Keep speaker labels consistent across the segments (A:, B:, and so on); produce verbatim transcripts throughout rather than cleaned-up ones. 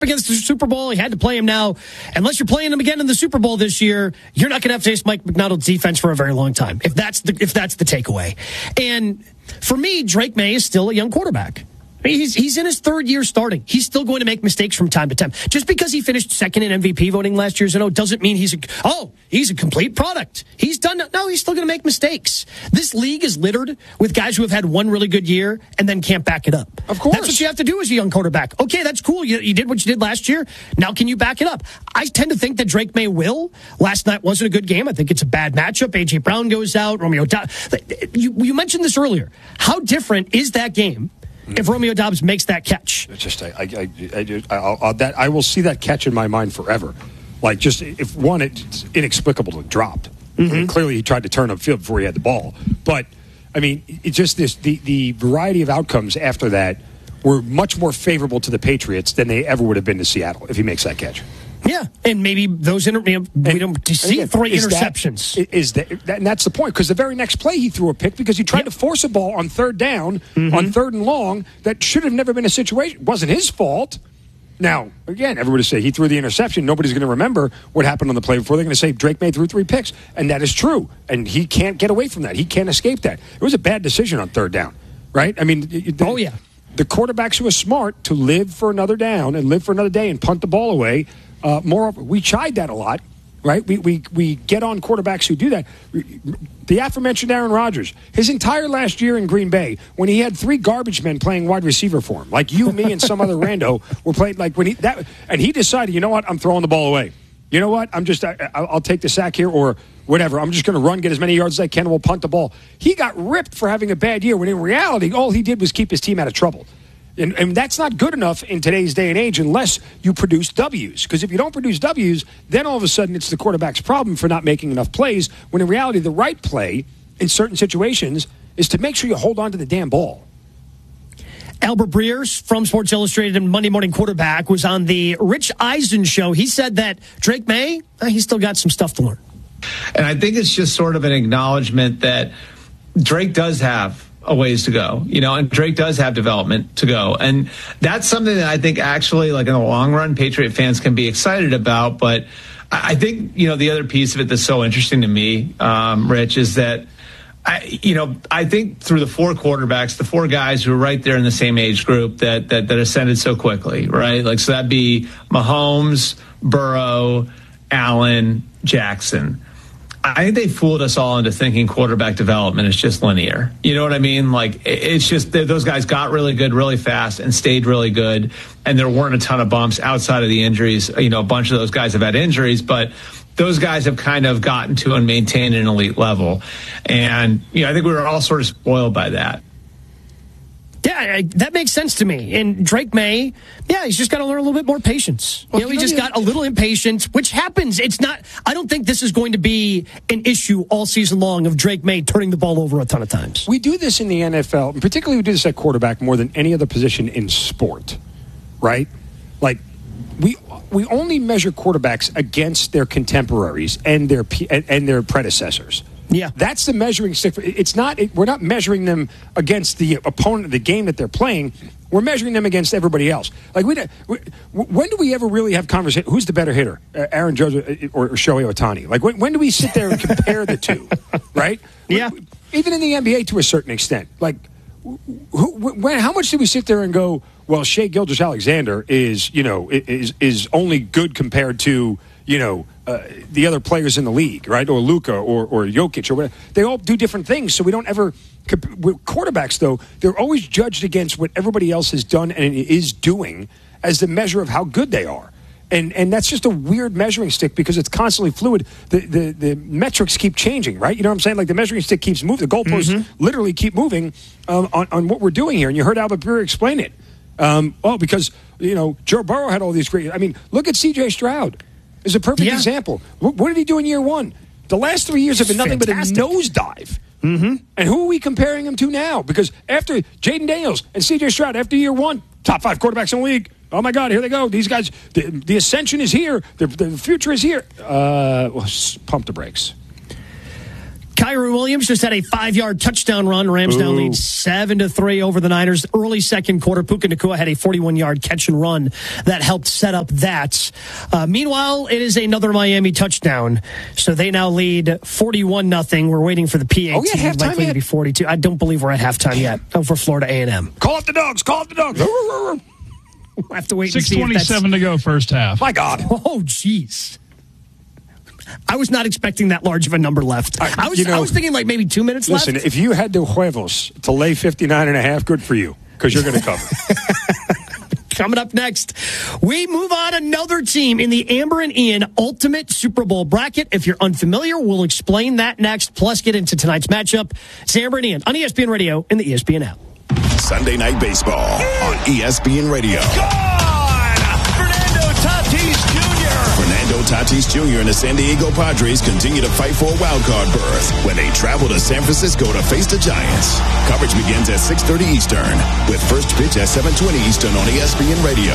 A: against the Super Bowl. He had to play him now. Unless you're playing him again in the Super Bowl this year, you're not going to have to face Mike McDonald's defense for a very long time. If that's the if that's the takeaway. And for me, Drake May is still a young quarterback. He's he's in his third year starting. He's still going to make mistakes from time to time. Just because he finished second in M V P voting last year, you know, doesn't mean he's a, oh, he's a complete product. He's done, no, he's still going to make mistakes. This league is littered with guys who have had one really good year and then can't back it up.
B: Of course.
A: That's what you have to do as a young quarterback. Okay, that's cool. You, you did what you did last year. Now can you back it up? I tend to think that Drake May will. Last night wasn't a good game. I think it's a bad matchup. A J. Brown goes out. Romeo Dobbs. You, you mentioned this earlier. How different is that game if Romeo Dobbs makes that catch?
B: It's just, I, I, I, I, I'll, I'll, that, I will see that catch in my mind forever. Like, just, if one, it's inexplicable it dropped. Mm-hmm. I mean, clearly, he tried to turn upfield before he had the ball. But, I mean, it's just this, the, the variety of outcomes after that were much more favorable to the Patriots than they ever would have been to Seattle if he makes that catch.
A: Yeah, and maybe those inter- we don't see again, three is interceptions.
B: That, is that, that, and that's the point, because the very next play he threw a pick because he tried yep. to force a ball on third down, mm-hmm. on third and long, that should have never been a situation. It wasn't his fault. Now, again, everybody say he threw the interception. Nobody's going to remember what happened on the play before. They're going to say Drake May threw three picks, and that is true. And he can't get away from that. He can't escape that. It was a bad decision on third down, right? I mean, the,
A: oh yeah,
B: the quarterbacks who are smart to live for another down and live for another day and punt the ball away. Uh, more, we chide that a lot, right? We, we we get on quarterbacks who do that. The aforementioned Aaron Rodgers, his entire last year in Green Bay, when he had three garbage men playing wide receiver for him, like you, me, and some other rando were playing. Like when he that, and he decided, you know what, I'm throwing the ball away. You know what, I'm just, I, I'll take the sack here or whatever. I'm just going to run, get as many yards as I can, and we'll punt the ball. He got ripped for having a bad year when in reality, all he did was keep his team out of trouble. And, and that's not good enough in today's day and age unless you produce W's. Because if you don't produce W's, then all of a sudden it's the quarterback's problem for not making enough plays, when in reality the right play in certain situations is to make sure you hold on to the damn ball.
A: Albert Breers from Sports Illustrated and Monday Morning Quarterback was on the Rich Eisen show. He said that Drake May, uh, he's still got some stuff to learn.
C: And I think it's just sort of an acknowledgement that Drake does have a ways to go, you know, and Drake does have development to go. And that's something that I think actually, like in the long run, Patriot fans can be excited about. But I think, you know, the other piece of it that's so interesting to me, um, Rich, is that, I, you know, I think through the four quarterbacks, the four guys who are right there in the same age group that, that, that ascended so quickly, right? Like, so that'd be Mahomes, Burrow, Allen, Jackson. I think they fooled us all into thinking quarterback development is just linear. You know what I mean? Like, it's just that those guys got really good really fast and stayed really good, and there weren't a ton of bumps outside of the injuries. You know, a bunch of those guys have had injuries, but those guys have kind of gotten to and maintained an elite level. And, you know, I think we were all sort of spoiled by that.
A: Yeah, I, that makes sense to me. And Drake May, yeah, he's just got to learn a little bit more patience. Well, you know, he just got a little impatient, which happens. It's not, I don't think this is going to be an issue all season long of Drake May turning the ball over a ton of times.
B: We do this in the N F L, and particularly we do this at quarterback more than any other position in sport, right? Like, we we only measure quarterbacks against their contemporaries and their and their predecessors.
A: Yeah,
B: that's the measuring stick. It's not. It, we're not measuring them against the opponent of the game that they're playing. We're measuring them against everybody else. Like we, we when do we ever really have conversation? Who's the better hitter, uh, Aaron Judge or, or Shohei Ohtani? Like when, when do we sit there and compare the two? Right?
A: Yeah.
B: Even in the N B A to a certain extent. Like, who, when, how much do we sit there and go, well, Shai Gilgeous-Alexander is, you know, is is only good compared to, you know, uh, the other players in the league, right? Or Luka or, or Jokic or whatever. They all do different things, so we don't ever – with quarterbacks, though, they're always judged against what everybody else has done and is doing as the measure of how good they are. And and that's just a weird measuring stick because it's constantly fluid. The, the the metrics keep changing, right? You know what I'm saying? Like the measuring stick keeps moving. The goalposts mm-hmm. literally keep moving um, on, on what we're doing here. And you heard Albert Breer explain it. Um, oh, because, you know, Joe Burrow had all these great – I mean, look at C J Stroud. Is a perfect yeah. example. What, what did he do in year one? The last three years have been nothing Fantastic. but a nosedive.
A: Mm-hmm.
B: And who are we comparing him to now? Because after Jaden Daniels and C J Stroud, after year one, top five quarterbacks in the league. Oh, my God, here they go. These guys, the, the ascension is here. The, the future is here. Uh, well, pump the brakes.
A: Kyrie Williams just had a five-yard touchdown run. Rams now lead seven to three over the Niners. Early second quarter, Puka Nacua had a forty-one-yard catch and run that helped set up that. Uh, meanwhile, it is another Miami touchdown, so they now lead forty-one nothing. We're waiting for the P A T.
B: Oh, yeah, halftime
A: likely
B: yet?
A: to be forty-two. I don't believe we're at halftime yet over Florida A and M.
B: Call up the dogs. Call up the dogs.
A: We'll have to wait and see if
D: six twenty-seven to go first half.
B: My God.
A: Oh, jeez. I was not expecting that large of a number left. I, I was
B: you know,
A: I was thinking like maybe two minutes
B: listen,
A: left.
B: if you had the huevos to lay fifty-nine and a half, good for you, because you're going to cover.
A: Coming up next, we move on another team in the Amber and Ian Ultimate Super Bowl bracket. If you're unfamiliar, we'll explain that next, plus get into tonight's matchup. It's Amber and Ian on E S P N Radio and the E S P N app.
E: Sunday Night Baseball on E S P N Radio.
F: Fernando Tatis Junior
E: Fernando Tatis Junior and the San Diego Padres continue to fight for a wild card berth when they travel to San Francisco to face the Giants. Coverage begins at six thirty Eastern with first pitch at seven twenty Eastern on E S P N Radio.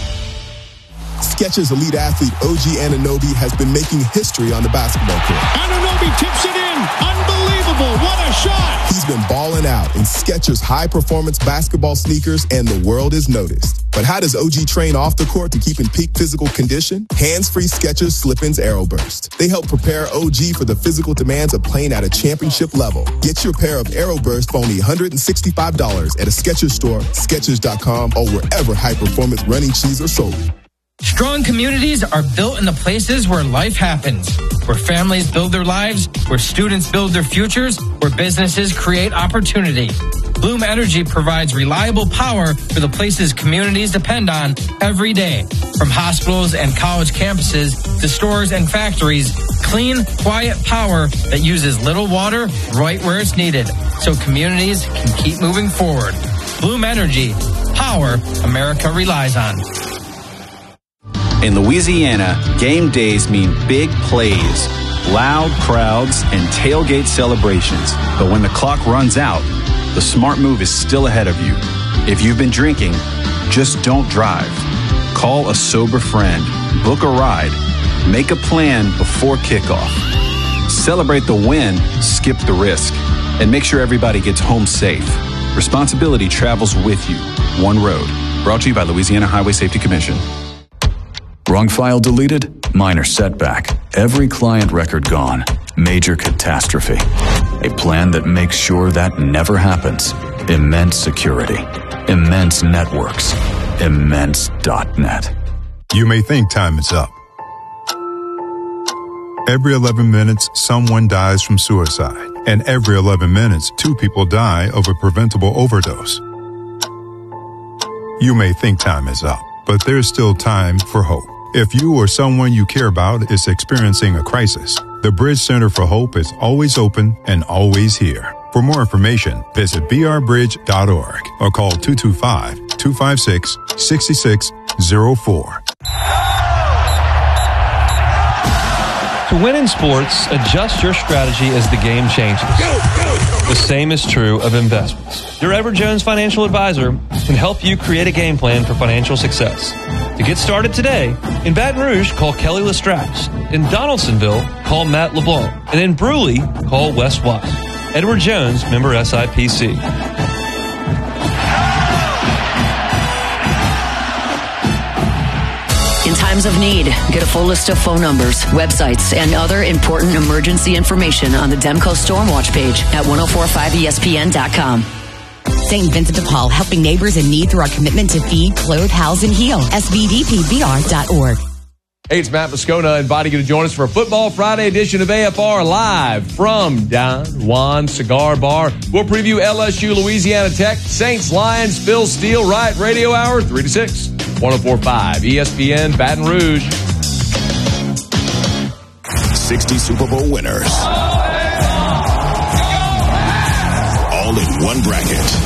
G: Skechers elite athlete O G Anunoby has been making history on the basketball court.
D: Anunoby tips it in. Unbelievable. What a shot.
G: He's been balling out in Skechers high-performance basketball sneakers, and the world is noticed. But how does O G train off the court to keep in peak physical condition? Hands-free Skechers Slip-ins Aeroburst. They help prepare O G for the physical demands of playing at a championship level. Get your pair of Aeroburst for only one hundred sixty-five dollars at a Skechers store, Skechers dot com, or wherever high-performance running shoes are sold.
H: Strong communities are built in the places where life happens, where families build their lives, where students build their futures, where businesses create opportunity. Bloom Energy provides reliable power for the places communities depend on every day. From hospitals and college campuses to stores and factories, clean, quiet power that uses little water right where it's needed, so communities can keep moving forward. Bloom Energy, power America relies on.
I: In Louisiana, game days mean big plays, loud crowds, and tailgate celebrations. But when the clock runs out, the smart move is still ahead of you. If you've been drinking, just don't drive. Call a sober friend, book a ride, make a plan before kickoff. Celebrate the win, skip the risk, and make sure everybody gets home safe. Responsibility travels with you. One road. Brought to you by Louisiana Highway Safety Commission.
J: Wrong file deleted? Minor setback. Every client record gone. Major catastrophe. A plan that makes sure that never happens. Immense security. Immense networks. Immense dot net.
K: You may think time is up. Every eleven minutes, someone dies from suicide. And every eleven minutes, two people die of a preventable overdose. You may think time is up, but there's still time for hope. If you or someone you care about is experiencing a crisis, the Bridge Center for Hope is always open and always here. For more information, visit b r bridge dot org or call two two five, two five six, six six zero four.
L: To win in sports, adjust your strategy as the game changes. The same is true of investments. Your Edward Jones financial advisor can help you create a game plan for financial success. To get started today, in Baton Rouge, call Kelly Lestraps. In Donaldsonville, call Matt LeBlanc. And in Brewley, call Wes Watt. Edward Jones, member S I P C.
M: In times of need, get a full list of phone numbers, websites, and other important emergency information on the Demco Stormwatch page at ten forty-five E S P N dot com.
N: Saint Vincent de Paul, helping neighbors in need through our commitment to feed, clothe, house, and heal. S V D P B R dot org.
O: Hey, it's Matt Moscona inviting you to join us for a Football Friday edition of A F R live from Don Juan Cigar Bar. We'll preview L S U, Louisiana Tech, Saints, Lions, Phil Steele, Riot Radio Hour, three to six, ten forty-five E S P N, Baton Rouge.
E: sixty Super Bowl winners. All in one bracket.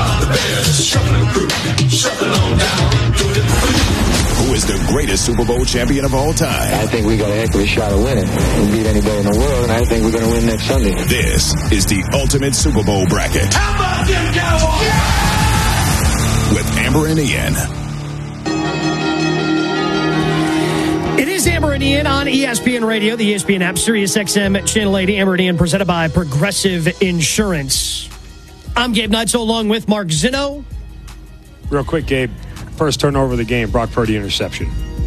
E: Who is the greatest Super Bowl champion of all time?
P: I think we got a heck of a shot of winning. We beat anybody in the world, and I think we're going to win next Sunday.
E: This is the Ultimate Super Bowl bracket.
F: How about them Cowboys?
E: With Amber and Ian.
A: It is Amber and Ian on E S P N Radio, the E S P N app, Sirius X M, Channel eighty. Amber and Ian presented by Progressive Insurance. I'm Gabe Neitzel along with Mark Zinno.
B: Real quick, Gabe. First turnover of the game, Brock Purdy interception.